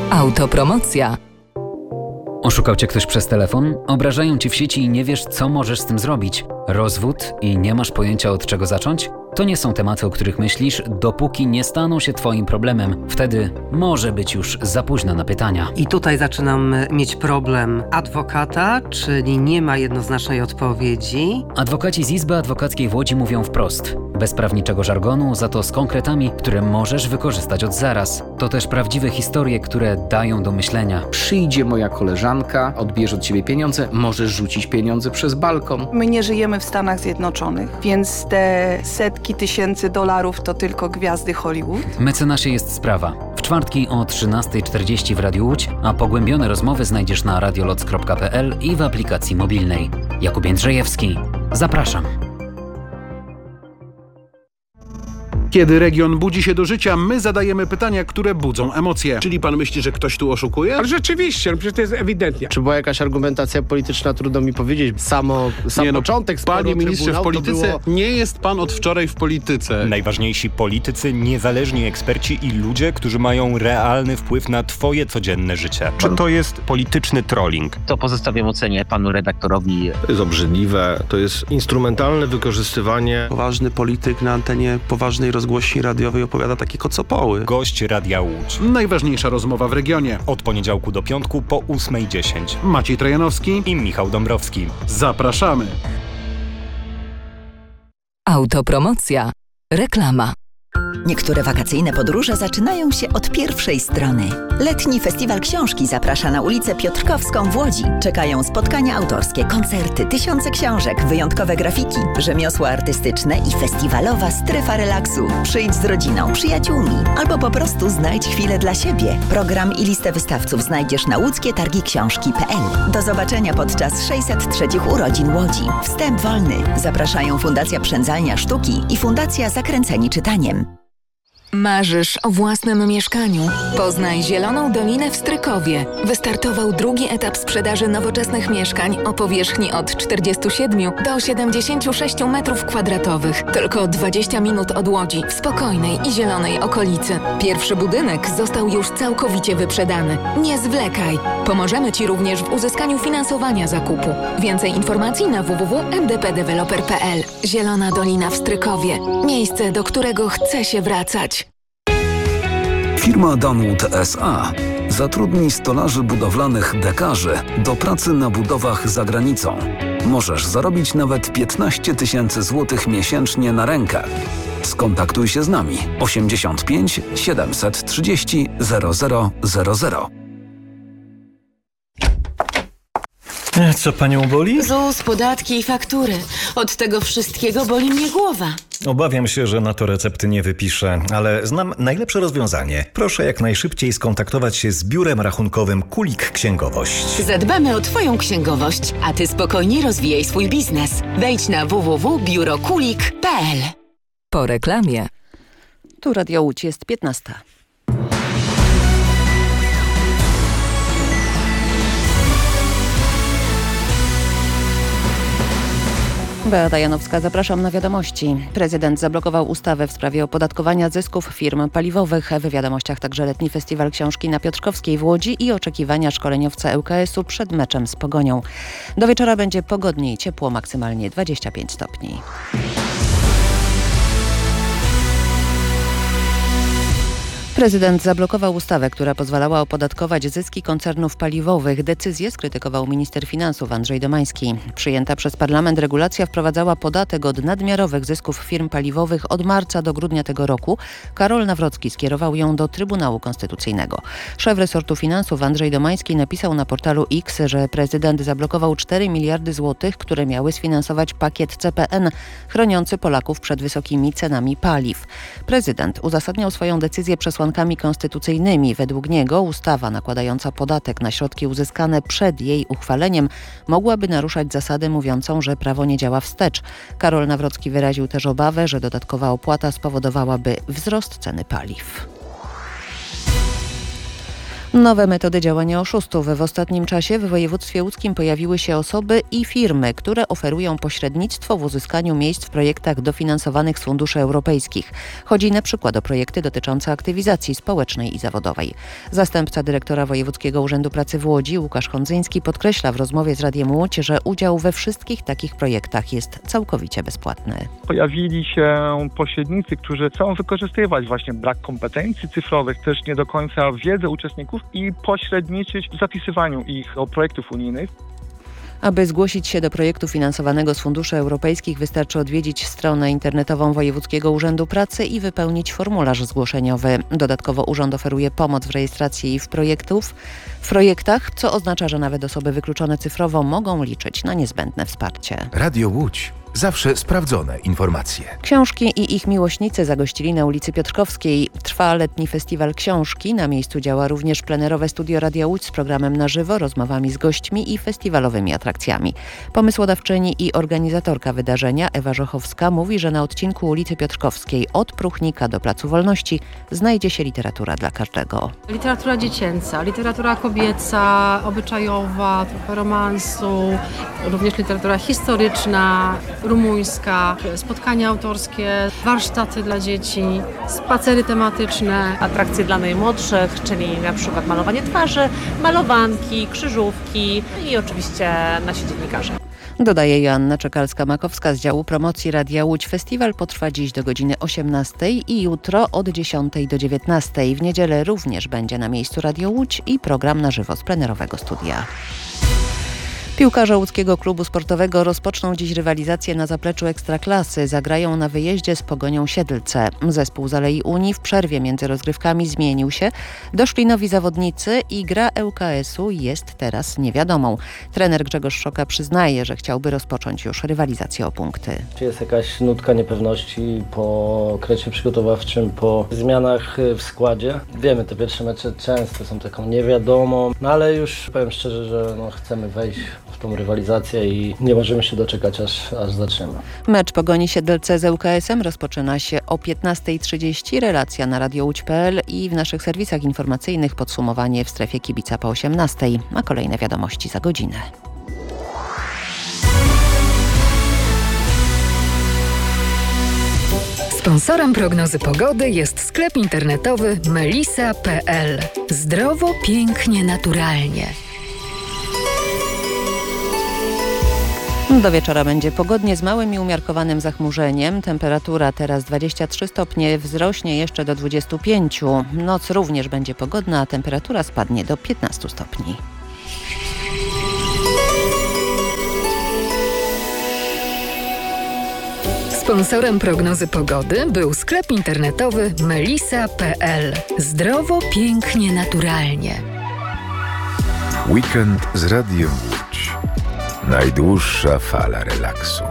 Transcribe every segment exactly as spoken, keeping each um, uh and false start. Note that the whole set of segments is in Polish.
Autopromocja. Oszukał cię ktoś przez telefon? Obrażają ci w sieci i nie wiesz, co możesz z tym zrobić? Rozwód i nie masz pojęcia, od czego zacząć? To nie są tematy, o których myślisz, dopóki nie staną się twoim problemem. Wtedy może być już za późno na pytania. I tutaj zaczynam mieć problem adwokata, czyli nie ma jednoznacznej odpowiedzi. Adwokaci z Izby Adwokackiej w Łodzi mówią wprost. Bez prawniczego żargonu, za to z konkretami, które możesz wykorzystać od zaraz. To też prawdziwe historie, które dają do myślenia. Przyjdzie moja koleżanka, odbierze od ciebie pieniądze, możesz rzucić pieniądze przez balkon. My nie żyjemy w Stanach Zjednoczonych, więc te setki tysięcy dolarów to tylko gwiazdy Hollywood. Mecenasie jest sprawa. W czwartki o trzynasta czterdzieści w Radiu Łódź, a pogłębione rozmowy znajdziesz na radioloc kropka p l i w aplikacji mobilnej. Jakub Jędrzejewski. Zapraszam. Kiedy region budzi się do życia, my zadajemy pytania, które budzą emocje. Czyli pan myśli, że ktoś tu oszukuje? Ale rzeczywiście, no przecież to jest ewidentnie. Czy była jakaś argumentacja polityczna, trudno mi powiedzieć. Samo, sam nie, no, początek sporu Panie ministrze, w polityce było... nie jest pan od wczoraj w polityce. Najważniejsi politycy, niezależni eksperci i ludzie, którzy mają realny wpływ na twoje codzienne życie. Czy to jest polityczny trolling? To pozostawiam ocenie panu redaktorowi. To jest obrzydliwe, to jest instrumentalne wykorzystywanie. Poważny polityk na antenie poważnej rozgłośni radiowej opowiada takie kocopoły. Gość Radia Łódź. Najważniejsza rozmowa w regionie. Od poniedziałku do piątku po ósmej dziesięć. Maciej Trojanowski i Michał Dąbrowski. Zapraszamy. Autopromocja. Reklama. Niektóre wakacyjne podróże zaczynają się od pierwszej strony. Letni Festiwal Książki zaprasza na ulicę Piotrkowską w Łodzi. Czekają spotkania autorskie, koncerty, tysiące książek, wyjątkowe grafiki, rzemiosła artystyczne i festiwalowa strefa relaksu. Przyjdź z rodziną, przyjaciółmi albo po prostu znajdź chwilę dla siebie. Program i listę wystawców znajdziesz na łódzkie targi książki kropka p l. Do zobaczenia podczas sześćset trzech urodzin Łodzi. Wstęp wolny. Zapraszają Fundacja Przędzalnia Sztuki i Fundacja Zakręceni Czytaniem. Marzysz o własnym mieszkaniu? Poznaj Zieloną Dolinę w Strykowie. Wystartował drugi etap sprzedaży nowoczesnych mieszkań o powierzchni od czterdziestu siedmiu do siedemdziesięciu sześciu metrów kwadratowych. Tylko dwadzieścia minut od Łodzi, w spokojnej i zielonej okolicy. Pierwszy budynek został już całkowicie wyprzedany. Nie zwlekaj! Pomożemy Ci również w uzyskaniu finansowania zakupu. Więcej informacji na w w w kropka m d p developer kropka p l. Zielona Dolina w Strykowie. Miejsce, do którego chce się wracać. Firma Danwood S A zatrudni stolarzy budowlanych dekarzy do pracy na budowach za granicą. Możesz zarobić nawet piętnaście tysięcy złotych miesięcznie na rękę. Skontaktuj się z nami osiemdziesiąt pięć siedemset trzydzieści zero zero zero zero. Co panią boli? ZUS, podatki i faktury. Od tego wszystkiego boli mnie głowa. Obawiam się, że na to recepty nie wypiszę, ale znam najlepsze rozwiązanie. Proszę jak najszybciej skontaktować się z biurem rachunkowym Kulik Księgowość. Zadbamy o twoją księgowość, a ty spokojnie rozwijaj swój biznes. Wejdź na w w w kropka biuro kulik kropka p l. Po reklamie. Tu Radio Łódź, jest piętnasta. Beata Janowska, zapraszam na wiadomości. Prezydent zablokował ustawę w sprawie opodatkowania zysków firm paliwowych. W wiadomościach także letni festiwal książki na Piotrkowskiej w Łodzi i oczekiwania szkoleniowca L K S u przed meczem z Pogonią. Do wieczora będzie pogodniej, ciepło, maksymalnie dwadzieścia pięć stopni. Prezydent zablokował ustawę, która pozwalała opodatkować zyski koncernów paliwowych. Decyzję skrytykował minister finansów Andrzej Domański. Przyjęta przez parlament regulacja wprowadzała podatek od nadmiarowych zysków firm paliwowych od marca do grudnia tego roku. Karol Nawrocki skierował ją do Trybunału Konstytucyjnego. Szef resortu finansów Andrzej Domański napisał na portalu X, że prezydent zablokował cztery miliardy złotych, które miały sfinansować pakiet C P N chroniący Polaków przed wysokimi cenami paliw. Prezydent uzasadniał swoją decyzję przesłankami konstytucyjnymi. Według niego ustawa nakładająca podatek na środki uzyskane przed jej uchwaleniem mogłaby naruszać zasadę mówiącą, że prawo nie działa wstecz. Karol Nawrocki wyraził też obawę, że dodatkowa opłata spowodowałaby wzrost ceny paliw. Nowe metody działania oszustów. W ostatnim czasie w województwie łódzkim pojawiły się osoby i firmy, które oferują pośrednictwo w uzyskaniu miejsc w projektach dofinansowanych z funduszy europejskich. Chodzi na przykład o projekty dotyczące aktywizacji społecznej i zawodowej. Zastępca dyrektora Wojewódzkiego Urzędu Pracy w Łodzi, Łukasz Hondzyński, podkreśla w rozmowie z Radiem Łódź, że udział we wszystkich takich projektach jest całkowicie bezpłatny. Pojawili się pośrednicy, którzy chcą wykorzystywać właśnie brak kompetencji cyfrowych, też nie do końca wiedzy uczestników i pośredniczyć w zapisywaniu ich do projektów unijnych. Aby zgłosić się do projektu finansowanego z funduszy europejskich, wystarczy odwiedzić stronę internetową Wojewódzkiego Urzędu Pracy i wypełnić formularz zgłoszeniowy. Dodatkowo urząd oferuje pomoc w rejestracji w, projektów, w projektach, co oznacza, że nawet osoby wykluczone cyfrowo mogą liczyć na niezbędne wsparcie. Radio Łódź. Zawsze sprawdzone informacje. Książki i ich miłośnicy zagościli na ulicy Piotrkowskiej. Trwa letni festiwal książki. Na miejscu działa również plenerowe studio Radia Łódź z programem na żywo, rozmowami z gośćmi i festiwalowymi atrakcjami. Pomysłodawczyni i organizatorka wydarzenia Ewa Żochowska mówi, że na odcinku ulicy Piotrkowskiej od Pruchnika do Placu Wolności znajdzie się literatura dla każdego. Literatura dziecięca, literatura kobieca, obyczajowa, trochę romansu, również literatura historyczna, rumuńska, spotkania autorskie, warsztaty dla dzieci, spacery tematyczne. Atrakcje dla najmłodszych, czyli na przykład malowanie twarzy, malowanki, krzyżówki i oczywiście nasi dziennikarze. Dodaje Joanna Czekalska-Makowska z działu promocji Radia Łódź. Festiwal potrwa dziś do godziny osiemnastej i jutro od dziesiątej do dziewiętnastej. W niedzielę również będzie na miejscu Radio Łódź i program na żywo z plenerowego studia. Piłkarze łódzkiego klubu sportowego rozpoczną dziś rywalizację na zapleczu Ekstraklasy. Zagrają na wyjeździe z Pogonią Siedlce. Zespół z Alei Unii w przerwie między rozgrywkami zmienił się. Doszli nowi zawodnicy i gra L K S-u jest teraz niewiadomą. Trener Grzegorz Szoka przyznaje, że chciałby rozpocząć już rywalizację o punkty. Czy jest jakaś nutka niepewności po okresie przygotowawczym, po zmianach w składzie? Wiemy, te pierwsze mecze często są taką niewiadomą, no ale już powiem szczerze, że no, chcemy wejść w tą rywalizację i nie możemy się doczekać, aż, aż zaczniemy. Mecz Pogoni Siedlce z L K S-em rozpoczyna się o piętnastej trzydzieści. Relacja na radio łódź kropka p l i w naszych serwisach informacyjnych podsumowanie w strefie kibica po osiemnastej, a kolejne wiadomości za godzinę. Sponsorem prognozy pogody jest sklep internetowy melisa kropka p l. Zdrowo, pięknie, naturalnie. Do wieczora będzie pogodnie z małym i umiarkowanym zachmurzeniem. Temperatura teraz dwadzieścia trzy stopnie, wzrośnie jeszcze do dwudziestu pięciu. Noc również będzie pogodna, a temperatura spadnie do piętnastu stopni. Sponsorem prognozy pogody był sklep internetowy melisa kropka p l. Zdrowo, pięknie, naturalnie. Weekend z Radiem Łódź. Najdłuższa fala relaksu.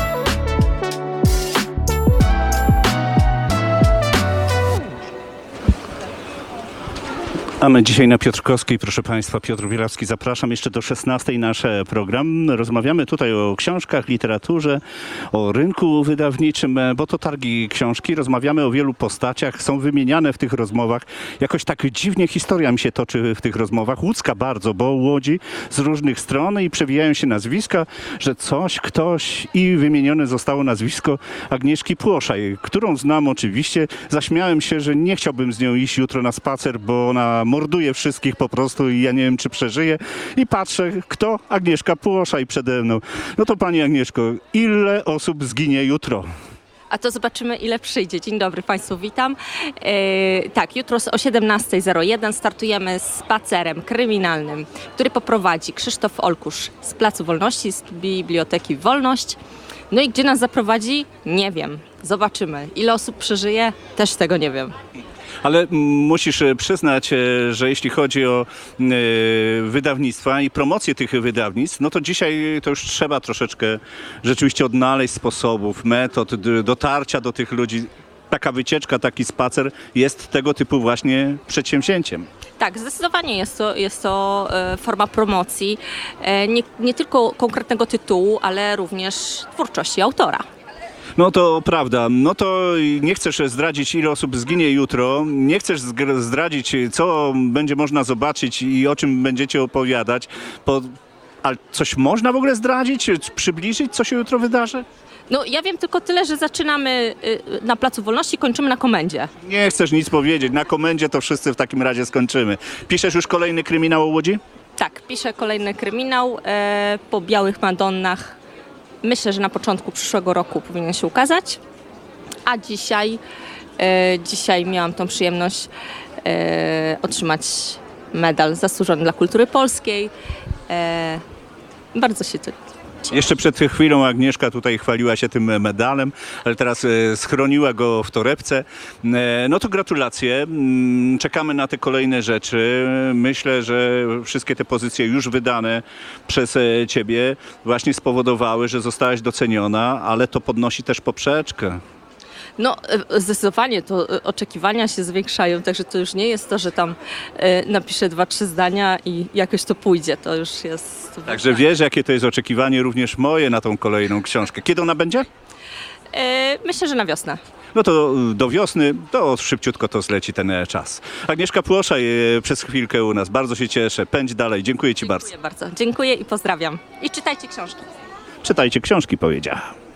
A my dzisiaj na Piotrkowskiej, proszę Państwa, Piotr Wielawski, zapraszam jeszcze do szesnastej nasz program. Rozmawiamy tutaj o książkach, literaturze, o rynku wydawniczym, bo to targi książki. Rozmawiamy o wielu postaciach, są wymieniane w tych rozmowach. Jakoś tak dziwnie historia mi się toczy w tych rozmowach. Łódzka bardzo, bo Łodzi z różnych stron i przewijają się nazwiska, że coś, ktoś i wymienione zostało nazwisko Agnieszki Płoszaj, którą znam oczywiście. Zaśmiałem się, że nie chciałbym z nią iść jutro na spacer, bo ona morduje wszystkich po prostu i ja nie wiem, czy przeżyje. I patrzę, kto? Agnieszka Płoszaj przede mną. No to pani Agnieszko, ile osób zginie jutro? A to zobaczymy, ile przyjdzie. Dzień dobry Państwu, witam. Yy, tak, jutro o siedemnasta zero jeden startujemy z spacerem kryminalnym, który poprowadzi Krzysztof Olkusz z Placu Wolności, z Biblioteki Wolność. No i gdzie nas zaprowadzi? Nie wiem. Zobaczymy. Ile osób przeżyje? Też tego nie wiem. Ale musisz przyznać, że jeśli chodzi o wydawnictwa i promocję tych wydawnictw, no to dzisiaj to już trzeba troszeczkę rzeczywiście odnaleźć sposobów, metod dotarcia do tych ludzi. Taka wycieczka, taki spacer jest tego typu właśnie przedsięwzięciem. Tak, zdecydowanie jest to, jest to e, forma promocji e, nie, nie tylko konkretnego tytułu, ale również twórczości autora. No to prawda. No to nie chcesz zdradzić, ile osób zginie jutro. Nie chcesz zdradzić, co będzie można zobaczyć i o czym będziecie opowiadać. Po... Ale coś można w ogóle zdradzić? Przybliżyć, co się jutro wydarzy? No ja wiem tylko tyle, że zaczynamy na Placu Wolności, kończymy na Komendzie. Nie chcesz nic powiedzieć. Na Komendzie to wszyscy w takim razie skończymy. Piszesz już kolejny kryminał o Łodzi? Tak, piszę kolejny kryminał e, po Białych Madonnach. Myślę, że na początku przyszłego roku powinien się ukazać. A dzisiaj, e, dzisiaj miałam tą przyjemność e, otrzymać medal zasłużony dla kultury polskiej. E, bardzo się to Jeszcze przed chwilą Agnieszka tutaj chwaliła się tym medalem, ale teraz e, schroniła go w torebce. E, no to gratulacje. Mm, czekamy na te kolejne rzeczy. Myślę, że wszystkie te pozycje już wydane przez e, ciebie właśnie spowodowały, że zostałaś doceniona, ale to podnosi też poprzeczkę. No zdecydowanie to oczekiwania się zwiększają, także to już nie jest to, że tam e, napiszę dwa, trzy zdania i jakoś to pójdzie, to już jest... Także wiesz, jakie to jest oczekiwanie również moje na tą kolejną książkę. Kiedy ona będzie? E, myślę, że na wiosnę. No to do wiosny, to szybciutko to zleci ten czas. Agnieszka Płoszaj przez chwilkę u nas, bardzo się cieszę. Pędź dalej, dziękuję ci Dziękuję bardzo. bardzo. Dziękuję i pozdrawiam. I czytajcie książki. Czytajcie książki, powiedziała.